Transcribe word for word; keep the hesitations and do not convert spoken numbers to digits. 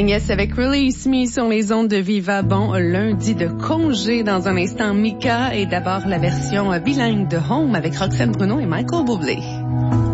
Agnès avec Release Me sur les ondes de Viva. Bon, lundi de congé. Dans un instant, Mika et d'abord la version bilingue de Home avec Roxane Bruno et Michael Bublé.